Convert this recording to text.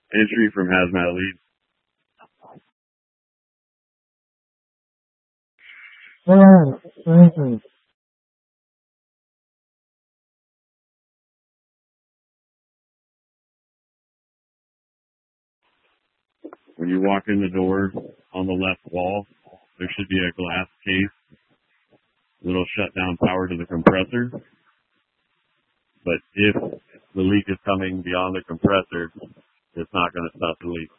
Entry from Hazmat Lead. When you walk in the door on the left wall, there should be a glass case that'll shut down power to the compressor. But if the leak is coming beyond the compressor, it's not going to stop the leak.